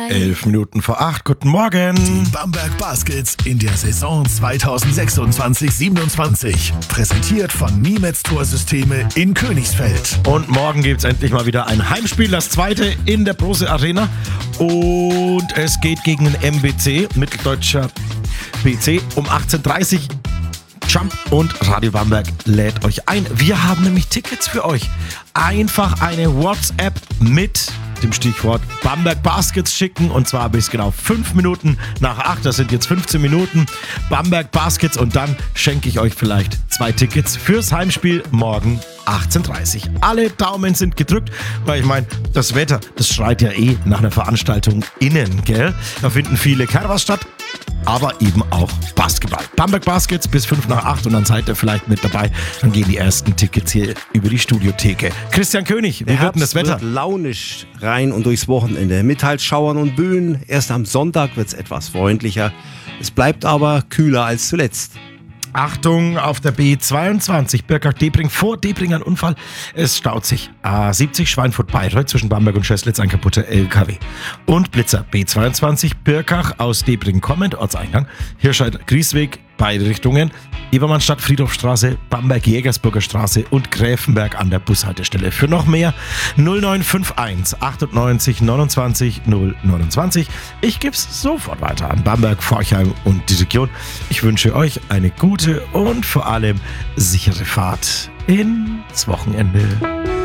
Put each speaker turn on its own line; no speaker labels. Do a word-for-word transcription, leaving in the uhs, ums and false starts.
Elf Minuten vor acht. Guten Morgen.
Die Bamberg Baskets in der Saison zweitausendsechsundzwanzig siebenundzwanzig. Präsentiert von Niemetz Torsysteme in Königsfeld.
Und morgen gibt es endlich mal wieder ein Heimspiel, das zweite in der Brose Arena. Und es geht gegen den M B C, Mitteldeutscher B C, um achtzehn Uhr dreißig. Jump und Radio Bamberg lädt euch ein. Wir haben nämlich Tickets für euch. Einfach eine WhatsApp mit dem Stichwort Bamberg Baskets schicken, und zwar bis genau fünf Minuten nach acht. Das sind jetzt fünfzehn Minuten. Bamberg Baskets, und dann schenke ich euch vielleicht zwei Tickets fürs Heimspiel morgen achtzehn Uhr dreißig. Alle Daumen sind gedrückt, weil ich meine, das Wetter, das schreit ja eh nach einer Veranstaltung innen, gell? Da finden viele Kerwas statt, aber eben auch Basketball. Bamberg Baskets bis fünf nach acht, und dann seid ihr vielleicht mit dabei. Dann gehen die ersten Tickets hier über die Studiotheke. Christian König, wie wird denn das Wetter?
Wird launisch rein und durchs Wochenende. Mit halt Schauern und Böen. Erst am Sonntag wird es etwas freundlicher. Es bleibt aber kühler als zuletzt.
Achtung, auf der B zweiundzwanzig, Birkach-Debring, vor Debring ein Unfall. Es staut sich. A siebzig, Schweinfurt-Bayreuth, zwischen Bamberg und Schößlitz ein kaputter L K W. Und Blitzer, B zweiundzwanzig, Birkach aus Debring kommend, Ortseingang, Hirscheid-Griesweg, beide Richtungen, Ebermannstadt, Friedhofstraße, Bamberg-Jägersburger Straße und Gräfenberg an der Bushaltestelle. Für noch mehr null neun fünf eins achtundneunzig neunundzwanzig null neunundzwanzig. Ich geb's sofort weiter an Bamberg, Forchheim und die Region. Ich wünsche euch eine gute und vor allem sichere Fahrt ins Wochenende.